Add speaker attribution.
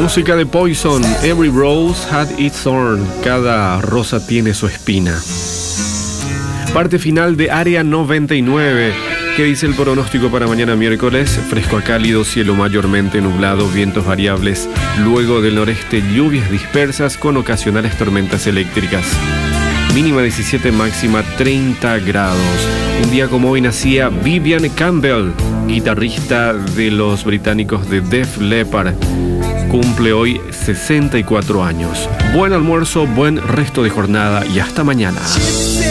Speaker 1: Música de Poison. Every rose had its thorn. Cada rosa tiene su espina. Parte final de Área 99. ¿Qué dice el pronóstico para mañana miércoles? Fresco a cálido, cielo mayormente nublado, vientos variables. Luego del noreste, lluvias dispersas con ocasionales tormentas eléctricas. Mínima 17, máxima 30 grados. Un día como hoy nacía Vivian Campbell, guitarrista de los británicos de Def Leppard. Cumple hoy 64 años. Buen almuerzo, buen resto de jornada y hasta mañana.